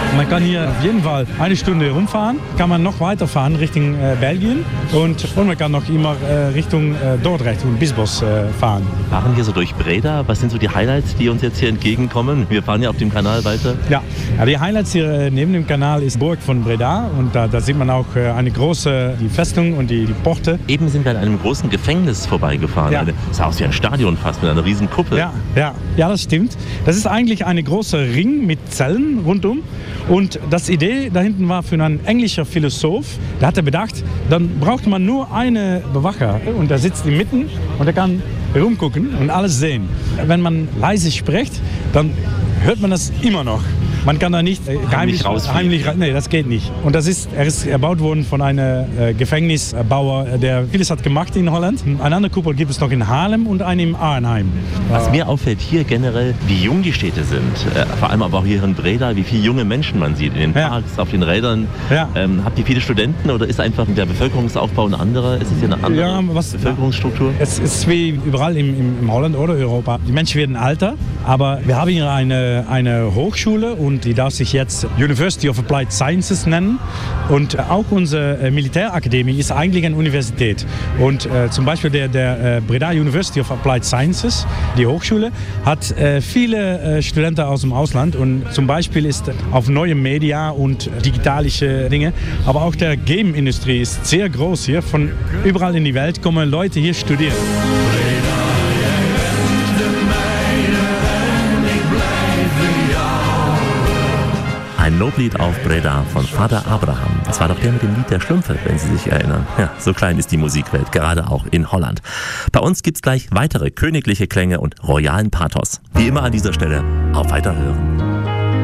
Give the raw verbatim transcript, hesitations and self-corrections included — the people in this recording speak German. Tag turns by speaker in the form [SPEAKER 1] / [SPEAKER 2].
[SPEAKER 1] Man kann hier auf jeden Fall eine Stunde rumfahren, kann man noch weiterfahren Richtung äh, Belgien und, und man kann noch immer äh, Richtung äh, Dordrecht und Bisbos äh, fahren.
[SPEAKER 2] Wir fahren hier so durch Breda. Was sind so die Highlights, die uns jetzt hier entgegenkommen? Wir fahren ja auf dem Kanal weiter.
[SPEAKER 1] Ja, ja die Highlights hier äh, neben dem Kanal ist Burg von Breda und da, da sieht man auch äh, eine große die Festung und die, die Porte.
[SPEAKER 2] Eben sind wir an einem großen Gefängnis vorbeigefahren.
[SPEAKER 1] Ja.
[SPEAKER 2] Eine, das sah aus wie ein Stadion fast mit einer riesen Kuppel.
[SPEAKER 1] Ja, ja, ja, das stimmt. Das ist eigentlich ein großer Ring mit Zellen rundum. Und das Idee da hinten war für einen englischen Philosoph, der hatte bedacht, dann braucht man nur einen Bewacher und der sitzt inmitten und der kann rumgucken und alles sehen. Wenn man leise spricht, dann hört man das immer noch. Man kann da nicht äh, heimlich rausfliegen. Nee, das geht nicht. Und das ist, er ist erbaut worden von einem äh, Gefängnisbauer, der vieles hat gemacht in Holland. Eine andere Kuppel gibt es noch in Haarlem und eine in Arnhem.
[SPEAKER 2] Was mir auffällt hier generell, wie jung die Städte sind. Äh, vor allem aber auch hier in Breda, wie viele junge Menschen man sieht. In den Parks, ja. auf den Rädern. Ja. Ähm, habt ihr viele Studenten oder ist einfach der Bevölkerungsaufbau ein anderer? Ist es hier eine andere ja, was, Bevölkerungsstruktur?
[SPEAKER 1] Es ist wie überall im, im, im Holland oder Europa. Die Menschen werden älter, aber wir haben hier eine, eine Hochschule und die darf sich jetzt University of Applied Sciences nennen. Und auch unsere Militärakademie ist eigentlich eine Universität. Und äh, zum Beispiel der, der äh, Breda University of Applied Sciences, die Hochschule, hat äh, viele äh, Studenten aus dem Ausland. Und zum Beispiel ist auf neue Media und digitalische Dinge, aber auch der Game-Industrie ist sehr groß hier. Von überall in die Welt kommen Leute hier studieren.
[SPEAKER 2] Ein Loblied auf Breda von Vater Abraham. Das war doch der mit dem Lied der Schlümpfe, wenn Sie sich erinnern. Ja, so klein ist die Musikwelt, gerade auch in Holland. Bei uns gibt's gleich weitere königliche Klänge und royalen Pathos. Wie immer an dieser Stelle, auf Weiterhören.